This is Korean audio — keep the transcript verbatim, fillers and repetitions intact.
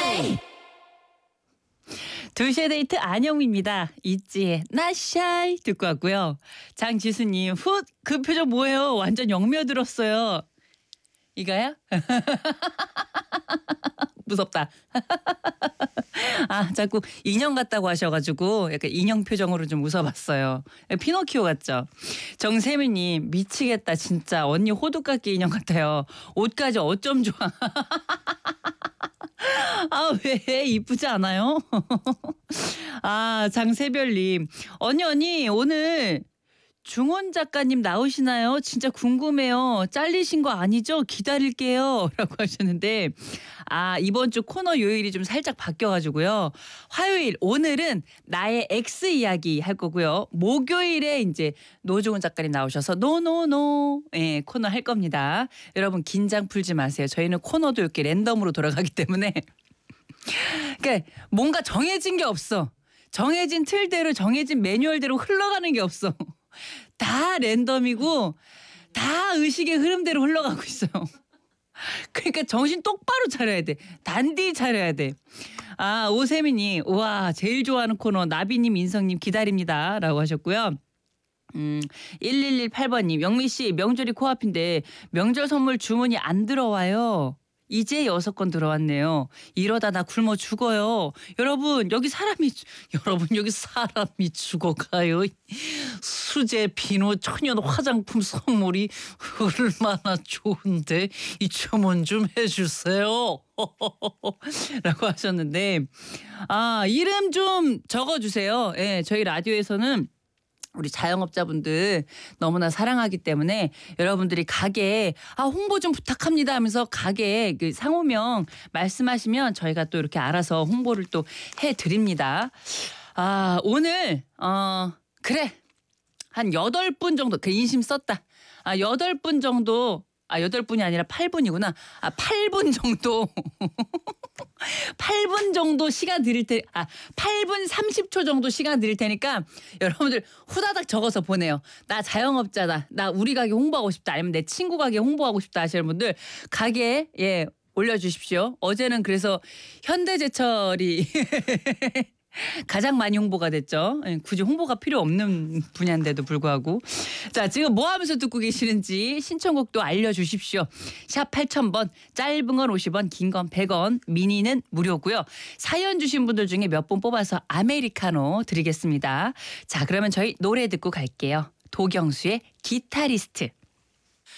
두 시의 데이트 안영미입니다. 있지의 나샤이 듣고 왔고요. 장지수님, 훗, 그 표정 뭐예요? 완전 영미어들었어요. 이거야? 무섭다. 아, 자꾸 인형 같다고 하셔가지고 약간 인형 표정으로 좀 웃어봤어요. 피노키오 같죠? 정세미님, 미치겠다 진짜. 언니 호두깎이 인형 같아요. 옷까지 어쩜 좋아. 아, 왜 이쁘지 않아요? 아, 장세별님, 언니 언니 오늘 중원 작가님 나오시나요? 진짜 궁금해요. 잘리신 거 아니죠? 기다릴게요. 라고 하셨는데, 아, 이번 주 코너 요일이 좀 살짝 바뀌어가지고요. 화요일, 오늘은 나의 X 이야기 할 거고요. 목요일에 이제 노중훈 작가님 나오셔서 노노노 예, 코너 할 겁니다. 여러분 긴장 풀지 마세요. 저희는 코너도 이렇게 랜덤으로 돌아가기 때문에. 그러니까 뭔가 정해진 게 없어. 정해진 틀대로 정해진 매뉴얼대로 흘러가는 게 없어. 다 랜덤이고 다 의식의 흐름대로 흘러가고 있어요. 그러니까 정신 똑바로 차려야 돼. 단디 차려야 돼. 아, 오세민이 우와 제일 좋아하는 코너 나비님 인성님 기다립니다 라고 하셨고요. 음, 일일일팔 번님 영미 씨 명절이 코앞인데 명절 선물 주문이 안 들어와요. 이제 여섯 건 들어왔네요. 이러다 나 굶어 죽어요. 여러분 여기 사람이 여러분 여기 사람이 죽어가요. 수제 비누 천연 화장품 선물이 얼마나 좋은데 이 주문 좀 해주세요. 라고 하셨는데 아 이름 좀 적어주세요. 예, 저희 라디오에서는 우리 자영업자분들 너무나 사랑하기 때문에 여러분들이 가게에 아 홍보 좀 부탁합니다 하면서 가게에 그 상호명 말씀하시면 저희가 또 이렇게 알아서 홍보를 또 해드립니다. 아 오늘 어 그래 한 여덟 분 정도 그 인심 썼다. 아 여덟 분 정도 아 여덟 분이 아니라 팔 분이구나. 아 팔 분 정도 팔 분 정도 시간 드릴 테, 아, 팔 분 삼십 초 정도 시간 드릴 테니까 여러분들 후다닥 적어서 보내요. 나 자영업자다. 나 우리 가게 홍보하고 싶다. 아니면 내 친구 가게 홍보하고 싶다 하시는 분들 가게에 예, 올려주십시오. 어제는 그래서 현대제철이 가장 많이 홍보가 됐죠. 굳이 홍보가 필요 없는 분야인데도 불구하고. 자, 지금 뭐 하면서 듣고 계시는지 신청곡도 알려주십시오. 샵 팔천 번, 짧은 건 오십 원, 긴 건 백 원, 미니는 무료고요. 사연 주신 분들 중에 몇 분 뽑아서 아메리카노 드리겠습니다. 자, 그러면 저희 노래 듣고 갈게요. 도경수의 기타리스트.